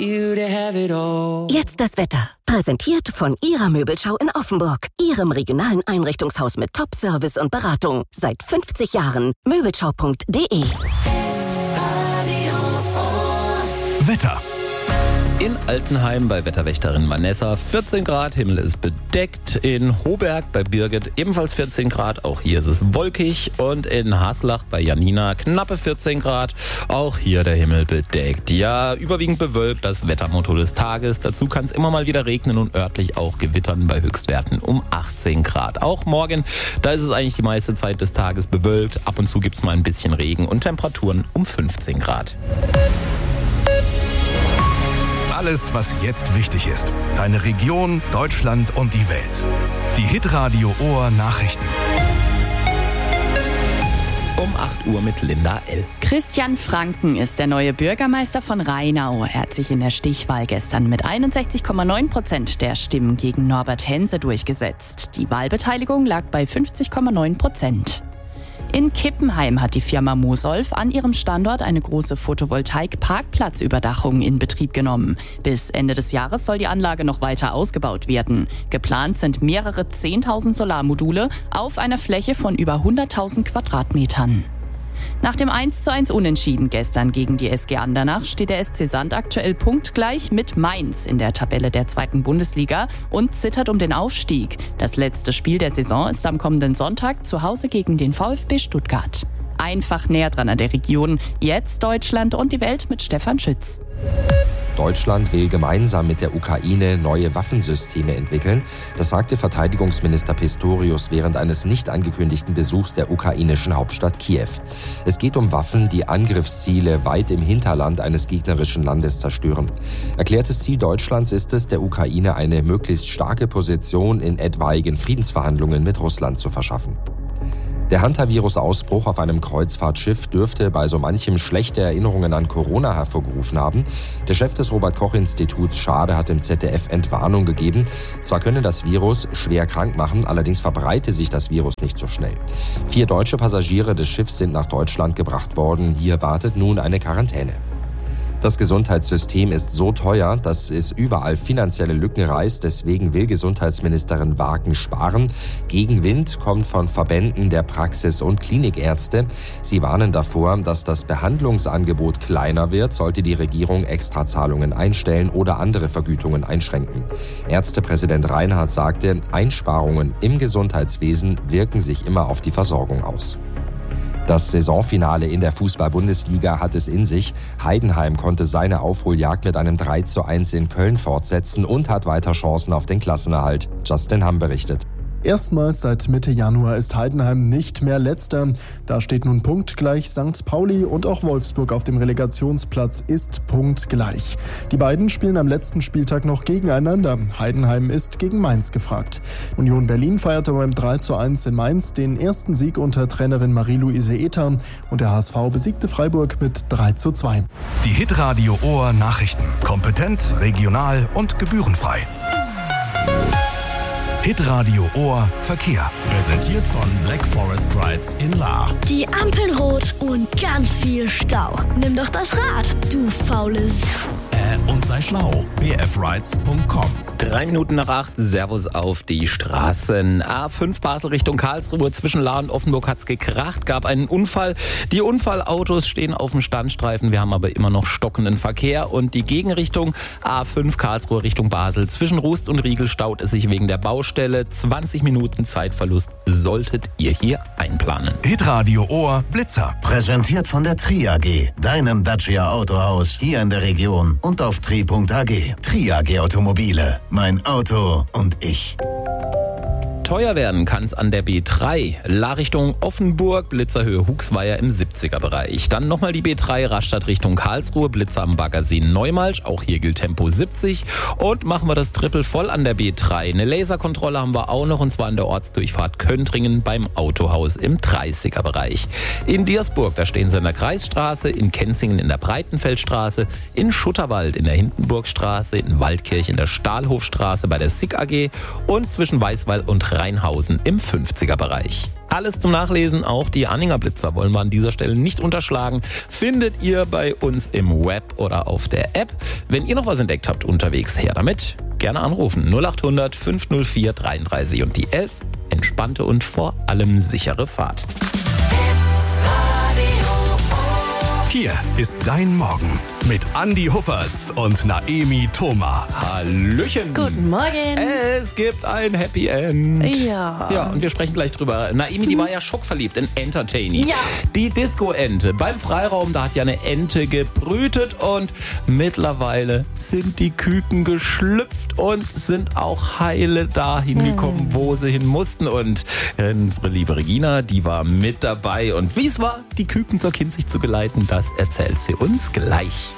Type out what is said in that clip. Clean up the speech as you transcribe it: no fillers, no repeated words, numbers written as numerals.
you to have it all. Jetzt das Wetter. Präsentiert von Ihrer Möbelschau in Offenburg. Ihrem regionalen Einrichtungshaus mit Top-Service und Beratung. Seit 50 Jahren. Möbelschau.de. Wetter. In Altenheim bei Wetterwächterin Vanessa 14 Grad, Himmel ist bedeckt. In Hoberg bei Birgit ebenfalls 14 Grad, auch hier ist es wolkig. Und in Haslach bei Janina knappe 14 Grad, auch hier der Himmel bedeckt. Ja, überwiegend bewölkt, das Wettermotto des Tages. Dazu kann es immer mal wieder regnen und örtlich auch gewittern bei Höchstwerten um 18 Grad. Auch morgen, da ist es eigentlich die meiste Zeit des Tages bewölkt. Ab und zu gibt es mal ein bisschen Regen und Temperaturen um 15 Grad. Alles, was jetzt wichtig ist. Deine Region, Deutschland und die Welt. Die Hitradio Ohr Nachrichten. Um 8 Uhr mit Linda L. Christian Franken ist der neue Bürgermeister von Rheinau. Er hat sich in der Stichwahl gestern mit 61,9% der Stimmen gegen Norbert Hense durchgesetzt. Die Wahlbeteiligung lag bei 50,9%. In Kippenheim hat die Firma Mosolf an ihrem Standort eine große Photovoltaik-Parkplatzüberdachung in Betrieb genommen. Bis Ende des Jahres soll die Anlage noch weiter ausgebaut werden. Geplant sind mehrere 10.000 Solarmodule auf einer Fläche von über 100.000 Quadratmetern. Nach dem 1:1 Unentschieden gestern gegen die SG Andernach steht der SC Sand aktuell punktgleich mit Mainz in der Tabelle der 2. Bundesliga und zittert um den Aufstieg. Das letzte Spiel der Saison ist am kommenden Sonntag zu Hause gegen den VfB Stuttgart. Einfach näher dran an der Region. Jetzt Deutschland und die Welt mit Stefan Schütz. Deutschland will gemeinsam mit der Ukraine neue Waffensysteme entwickeln. Das sagte Verteidigungsminister Pistorius während eines nicht angekündigten Besuchs der ukrainischen Hauptstadt Kiew. Es geht um Waffen, die Angriffsziele weit im Hinterland eines gegnerischen Landes zerstören. Erklärtes Ziel Deutschlands ist es, der Ukraine eine möglichst starke Position in etwaigen Friedensverhandlungen mit Russland zu verschaffen. Der Hantavirus-Ausbruch auf einem Kreuzfahrtschiff dürfte bei so manchem schlechte Erinnerungen an Corona hervorgerufen haben. Der Chef des Robert-Koch-Instituts Schade hat im ZDF Entwarnung gegeben. Zwar könne das Virus schwer krank machen, allerdings verbreite sich das Virus nicht so schnell. 4 deutsche Passagiere des Schiffs sind nach Deutschland gebracht worden. Hier wartet nun eine Quarantäne. Das Gesundheitssystem ist so teuer, dass es überall finanzielle Lücken reißt. Deswegen will Gesundheitsministerin Waken sparen. Gegenwind kommt von Verbänden der Praxis- und Klinikärzte. Sie warnen davor, dass das Behandlungsangebot kleiner wird, sollte die Regierung Extrazahlungen einstellen oder andere Vergütungen einschränken. Ärztepräsident Reinhardt sagte, Einsparungen im Gesundheitswesen wirken sich immer auf die Versorgung aus. Das Saisonfinale in der Fußball-Bundesliga hat es in sich. Heidenheim konnte seine Aufholjagd mit einem 3:1 in Köln fortsetzen und hat weiter Chancen auf den Klassenerhalt. Justin Hamm berichtet. Erstmals seit Mitte Januar ist Heidenheim nicht mehr Letzter. Da steht nun punktgleich St. Pauli und auch Wolfsburg auf dem Relegationsplatz ist punktgleich. Die beiden spielen am letzten Spieltag noch gegeneinander. Heidenheim ist gegen Mainz gefragt. Union Berlin feierte beim 3:1 in Mainz den ersten Sieg unter Trainerin Marie-Louise Ether und der HSV besiegte Freiburg mit 3:2. Die Hitradio Ohr Nachrichten. Kompetent, regional und gebührenfrei. Hitradio Ohr Verkehr. Präsentiert von Black Forest Rides in Lahr. Die Ampeln rot und ganz viel Stau. Nimm doch das Rad, du faules. Und sei schlau. bfrides.com. 3 Minuten nach 8, Servus auf die Straßen. A5 Basel Richtung Karlsruhe, zwischen Lahr und Offenburg hat's gekracht, gab einen Unfall. Die Unfallautos stehen auf dem Standstreifen, wir haben aber immer noch stockenden Verkehr. Und die Gegenrichtung A5 Karlsruhe Richtung Basel, zwischen Rust und Riegel staut es sich wegen der Baustelle. 20 Minuten Zeitverlust solltet ihr hier einplanen. Hitradio Ohr Blitzer. Präsentiert von der Tri AG, deinem Dacia Autohaus hier in der Region und auf tri.ag. Tri AG Automobile. Mein Auto und ich. Teuer werden kann es an der B3. Lahr Richtung Offenburg, Blitzerhöhe Huxweier im 70er-Bereich. Dann nochmal die B3 Rastatt Richtung Karlsruhe, Blitzer am Baggersee Neumalsch. Auch hier gilt Tempo 70. Und machen wir das Triple voll an der B3. Eine Laserkontrolle haben wir auch noch, und zwar an der Ortsdurchfahrt Köntringen beim Autohaus im 30er-Bereich. In Diersburg, da stehen sie in der Kreisstraße, in Kenzingen in der Breitenfeldstraße, in Schutterwald in der Hindenburgstraße, in Waldkirch in der Stahlhofstraße bei der SICK AG und zwischen Weißwall und Rheinhausen im 50er-Bereich. Alles zum Nachlesen, auch die Anninger Blitzer wollen wir an dieser Stelle nicht unterschlagen, findet ihr bei uns im Web oder auf der App. Wenn ihr noch was entdeckt habt unterwegs, her damit. Gerne anrufen 0800 504 33 und die 11. Entspannte und vor allem sichere Fahrt. Hier ist dein Morgen mit Andi Huppertz und Naemi Thoma. Hallöchen. Guten Morgen. Es gibt ein Happy End. Ja. Ja, und wir sprechen gleich drüber. Naemi, die war ja schockverliebt in Entertaining. Ja. Die Disco-Ente beim Freiraum, da hat ja eine Ente gebrütet und mittlerweile sind die Küken geschlüpft und sind auch heile dahin gekommen, wo sie hin mussten. Und unsere liebe Regina, die war mit dabei. Und wie es war, die Küken zur Kindsich zu geleiten, das erzählt sie uns gleich.